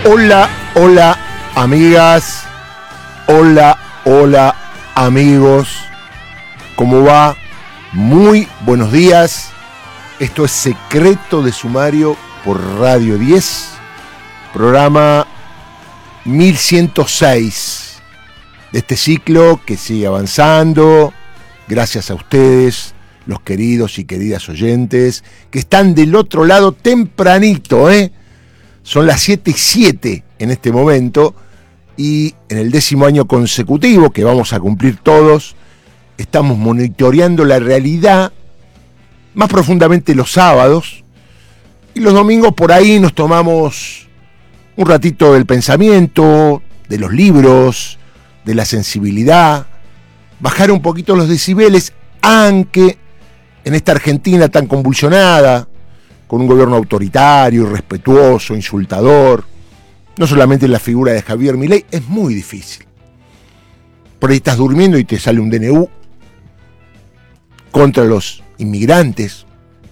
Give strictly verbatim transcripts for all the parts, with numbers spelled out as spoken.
Hola, hola, amigas. Hola, hola, amigos. ¿Cómo va? Muy buenos días. Esto es Secreto de Sumario por Radio diez, programa mil ciento seis de este ciclo que sigue avanzando. Gracias a ustedes, los queridos y queridas oyentes, que están del otro lado tempranito, ¿eh? Son las siete y siete en este momento, y en el décimo año consecutivo, que vamos a cumplir todos, estamos monitoreando la realidad, más profundamente los sábados, y los domingos por ahí nos tomamos un ratito del pensamiento, de los libros, de la sensibilidad, bajar un poquito los decibeles, aunque en esta Argentina tan convulsionada, con un gobierno autoritario, irrespetuoso, insultador, no solamente en la figura de Javier Milei, es muy difícil. Por ahí estás durmiendo y te sale un D N U contra los inmigrantes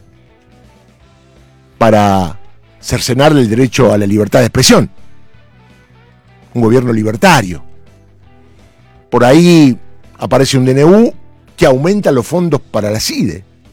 para cercenarle el derecho a la libertad de expresión. Un gobierno libertario. Por ahí aparece un D N U que aumenta los fondos para la C I D E.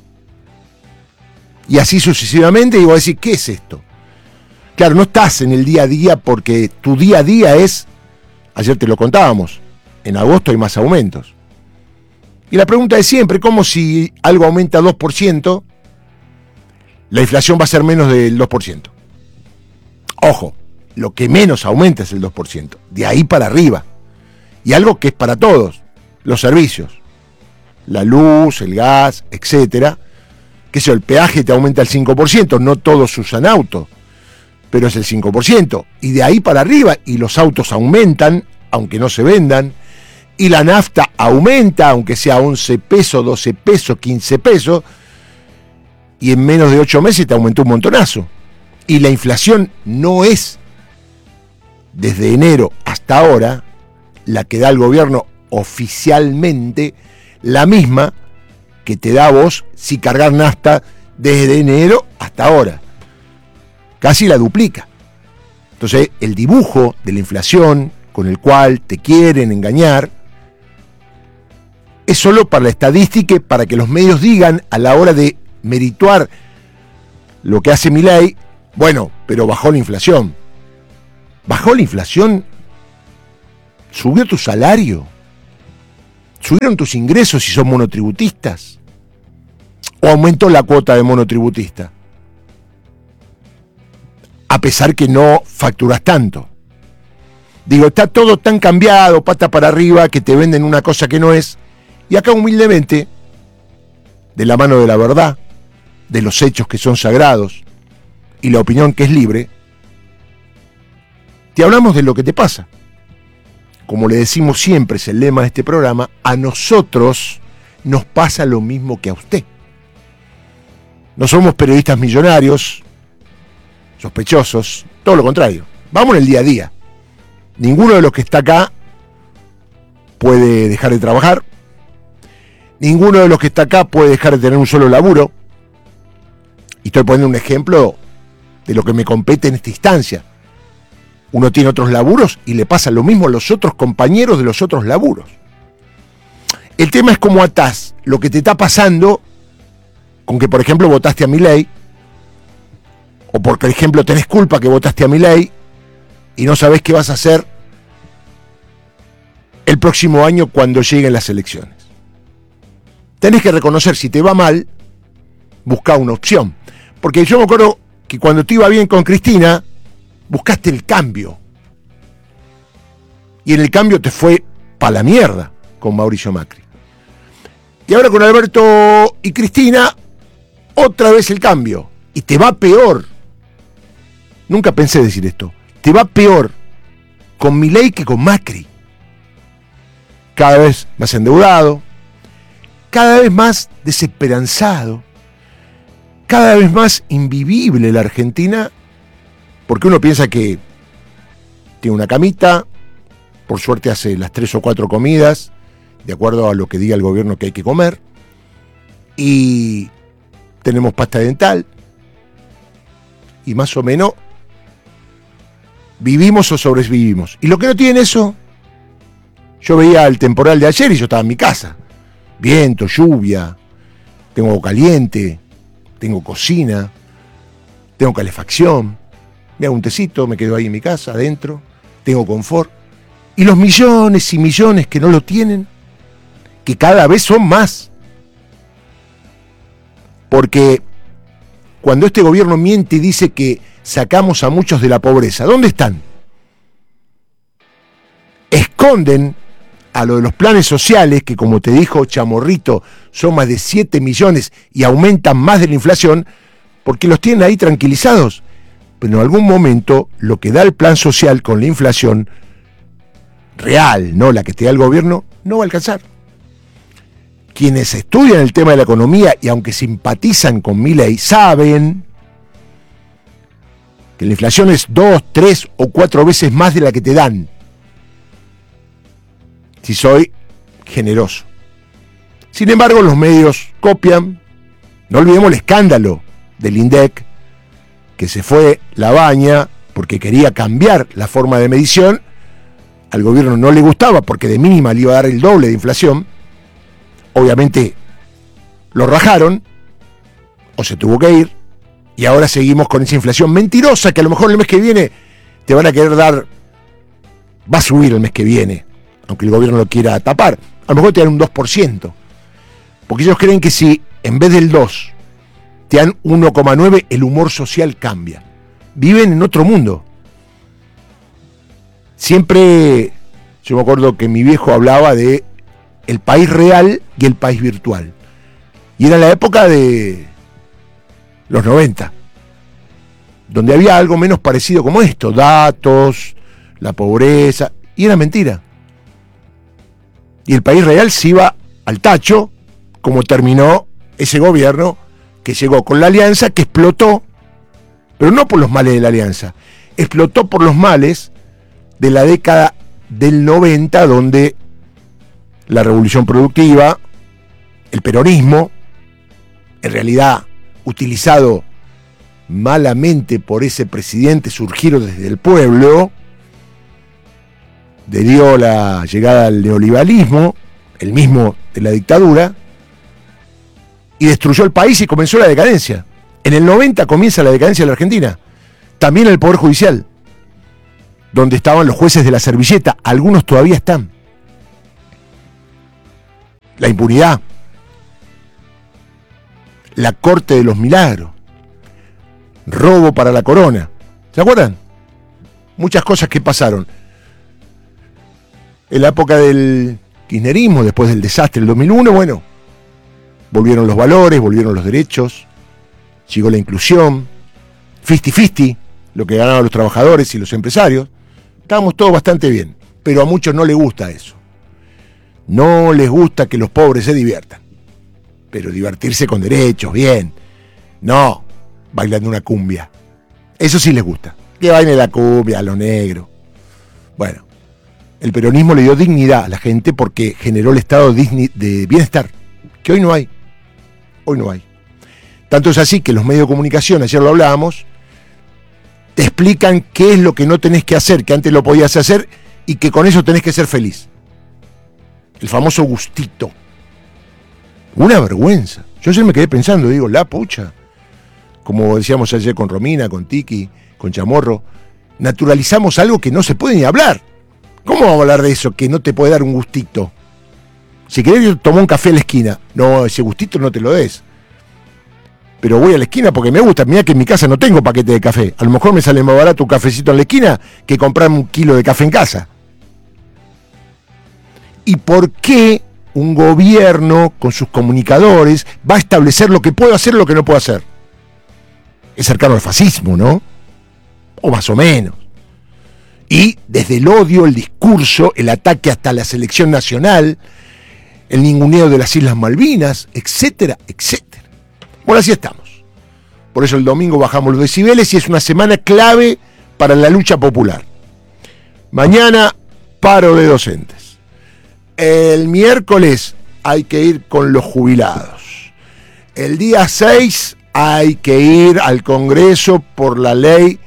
Y así sucesivamente, y vos decís, ¿qué es esto? Claro, no estás en el día a día porque tu día a día es, ayer te lo contábamos, en agosto hay más aumentos. Y la pregunta es siempre, ¿cómo si algo aumenta dos por ciento, la inflación va a ser menos del dos por ciento? Ojo, lo que menos aumenta es el dos por ciento, de ahí para arriba. Y algo que es para todos, los servicios, la luz, el gas, etcétera. Que eso, el peaje te aumenta el cinco por ciento, no todos usan auto, pero es el cinco por ciento, y de ahí para arriba, y los autos aumentan, aunque no se vendan, y la nafta aumenta, aunque sea once pesos, doce pesos, quince pesos, y en menos de ocho meses te aumentó un montonazo. Y la inflación no es, desde enero hasta ahora, la que da el gobierno oficialmente, la misma que te da a vos si cargar nafta desde enero hasta ahora. Casi la duplica. Entonces, el dibujo de la inflación con el cual te quieren engañar es solo para la estadística y para que los medios digan a la hora de merituar lo que hace Milei, bueno, pero bajó la inflación. ¿Bajó la inflación? ¿Subió tu salario? ¿Subieron tus ingresos si son monotributistas? ¿O aumentó la cuota de monotributista? A pesar que no facturas tanto. Digo, está todo tan cambiado, pata para arriba, que te venden una cosa que no es. Y acá humildemente, de la mano de la verdad, de los hechos que son sagrados, y la opinión que es libre, te hablamos de lo que te pasa. Como le decimos siempre, es el lema de este programa, a nosotros nos pasa lo mismo que a usted. No somos periodistas millonarios, sospechosos, todo lo contrario. Vamos en el día a día. Ninguno de los que está acá puede dejar de trabajar. Ninguno de los que está acá puede dejar de tener un solo laburo. Y estoy poniendo un ejemplo de lo que me compete en esta instancia. Uno tiene otros laburos y le pasa lo mismo a los otros compañeros de los otros laburos. El tema es cómo atás lo que te está pasando con que, por ejemplo, votaste a Milei, o por ejemplo tenés culpa que votaste a Milei y no sabés qué vas a hacer el próximo año cuando lleguen las elecciones. Tenés que reconocer, si te va mal, buscá una opción. Porque yo me acuerdo que cuando te iba bien con Cristina, buscaste el cambio. Y en el cambio te fue pa' la mierda con Mauricio Macri. Y ahora con Alberto y Cristina, otra vez el cambio. Y te va peor. Nunca pensé decir esto. Te va peor con Milei que con Macri. Cada vez más endeudado, cada vez más desesperanzado, cada vez más invivible la Argentina, porque uno piensa que tiene una camita, por suerte hace las tres o cuatro comidas, de acuerdo a lo que diga el gobierno que hay que comer, y tenemos pasta dental, y más o menos vivimos o sobrevivimos. Y lo que no tienen eso, yo veía el temporal de ayer y yo estaba en mi casa. Viento, lluvia, tengo agua caliente, tengo cocina, tengo calefacción, me hago un tecito, me quedo ahí en mi casa, adentro, tengo confort. Y los millones y millones que no lo tienen, que cada vez son más. Porque cuando este gobierno miente y dice que sacamos a muchos de la pobreza, ¿dónde están? Esconden a lo de los planes sociales, que como te dijo Chamorrito, son más de siete millones y aumentan más de la inflación, porque los tienen ahí tranquilizados. Pero en algún momento lo que da el plan social con la inflación real, no la que te da el gobierno, no va a alcanzar. Quienes estudian el tema de la economía y aunque simpatizan con Milei, saben que la inflación es dos, tres o cuatro veces más de la que te dan. Si soy generoso. Sin embargo, los medios copian. No olvidemos el escándalo del INDEC, que se fue la baña porque quería cambiar la forma de medición. Al gobierno no le gustaba porque de mínima le iba a dar el doble de inflación. Obviamente lo rajaron o se tuvo que ir y ahora seguimos con esa inflación mentirosa que a lo mejor el mes que viene te van a querer dar, va a subir el mes que viene, aunque el gobierno lo quiera tapar. A lo mejor te dan un dos por ciento, porque ellos creen que si en vez del dos te dan uno coma nueve, el humor social cambia. Viven en otro mundo. Siempre, yo me acuerdo que mi viejo hablaba de el país real y el país virtual. Y era la época de los noventa, donde había algo menos parecido como esto, datos, la pobreza, y era mentira. Y el país real se iba al tacho, como terminó ese gobierno que llegó con la alianza, que explotó, pero no por los males de la alianza, explotó por los males de la década del noventa, donde la revolución productiva, el peronismo, en realidad utilizado malamente por ese presidente surgido desde el pueblo, le dio la llegada al neoliberalismo, el mismo de la dictadura, y destruyó el país y comenzó la decadencia. En el noventa comienza la decadencia de la Argentina, también el Poder Judicial, donde estaban los jueces de la servilleta, algunos todavía están. La impunidad, la corte de los milagros, robo para la corona. ¿Se acuerdan? Muchas cosas que pasaron. En la época del kirchnerismo, después del desastre del dos mil uno, bueno, volvieron los valores, volvieron los derechos, llegó la inclusión, cincuenta cincuenta, lo que ganaban los trabajadores y los empresarios. Estábamos todos bastante bien, pero a muchos no les gusta eso. No les gusta que los pobres se diviertan, pero divertirse con derechos, bien. No, bailando una cumbia. Eso sí les gusta, que bailen la cumbia a los negros. Bueno, el peronismo le dio dignidad a la gente porque generó el estado de bienestar, que hoy no hay. Hoy no hay. Tanto es así que los medios de comunicación, ayer lo hablábamos, te explican qué es lo que no tenés que hacer, que antes lo podías hacer y que con eso tenés que ser feliz. El famoso gustito. Una vergüenza. Yo ayer me quedé pensando, digo, la pucha. Como decíamos ayer con Romina, con Tiki, con Chamorro, naturalizamos algo que no se puede ni hablar. ¿Cómo vamos a hablar de eso que no te puede dar un gustito? Si querés tomar un café a la esquina, no, ese gustito no te lo des. Pero voy a la esquina porque me gusta. Mirá que en mi casa no tengo paquete de café. A lo mejor me sale más barato un cafecito en la esquina que comprarme un kilo de café en casa. ¿Y por qué un gobierno con sus comunicadores va a establecer lo que puedo hacer y lo que no puedo hacer? Es cercano al fascismo, ¿no? O más o menos. Y desde el odio, el discurso, el ataque hasta la selección nacional, el ninguneo de las Islas Malvinas, etcétera, etcétera. Bueno, así estamos. Por eso el domingo bajamos los decibeles y es una semana clave para la lucha popular. Mañana, paro de docentes. El miércoles hay que ir con los jubilados. El día seis hay que ir al Congreso por la ley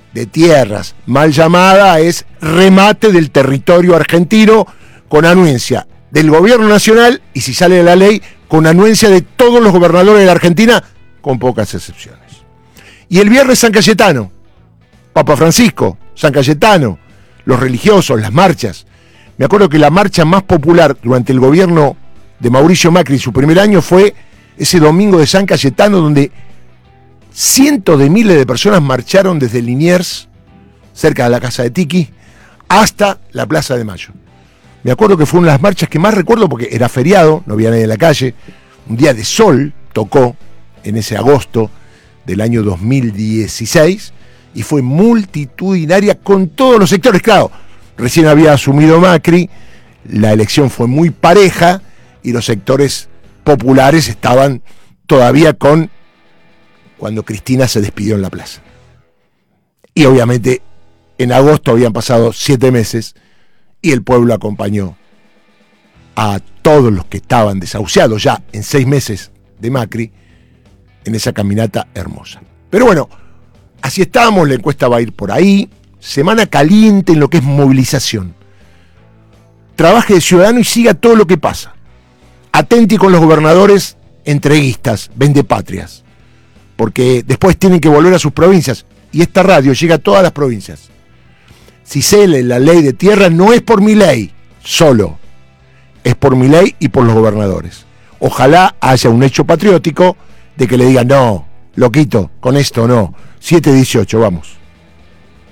de tierras mal llamada es remate del territorio argentino con anuencia del gobierno nacional y, si sale de la ley, con anuencia de todos los gobernadores de la Argentina, con pocas excepciones. Y el viernes San Cayetano, Papa Francisco, San Cayetano, los religiosos, las marchas. Me acuerdo que la marcha más popular durante el gobierno de Mauricio Macri, su primer año, fue ese domingo de San Cayetano, donde cientos de miles de personas marcharon desde Liniers, cerca de la casa de Tiki, hasta la Plaza de Mayo. Me acuerdo que fue una de las marchas que más recuerdo porque era feriado, no había nadie en la calle, un día de sol tocó en ese agosto del año dos mil dieciséis y fue multitudinaria con todos los sectores. Claro, recién había asumido Macri, la elección fue muy pareja y los sectores populares estaban todavía con cuando Cristina se despidió en la plaza. Y obviamente en agosto habían pasado siete meses y el pueblo acompañó a todos los que estaban desahuciados ya en seis meses de Macri en esa caminata hermosa. Pero bueno, así estamos, la encuesta va a ir por ahí. Semana caliente en lo que es movilización. Trabaje de ciudadano y siga todo lo que pasa. Atenti con los gobernadores entreguistas, vendepatrias, porque después tienen que volver a sus provincias y esta radio llega a todas las provincias. Si se lee la ley de tierra, no es por mi ley solo, es por mi ley y por los gobernadores. Ojalá haya un hecho patriótico de que le digan, no, loquito, con esto no, siete dieciocho, vamos.